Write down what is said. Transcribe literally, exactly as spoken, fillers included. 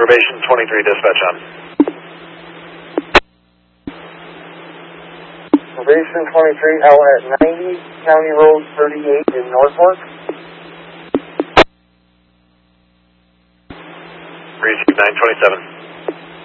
Probation twenty-three, dispatch on. Probation twenty-three, out at ninety, County Road thirty-eight in Norfolk. Receive nine twenty-seven.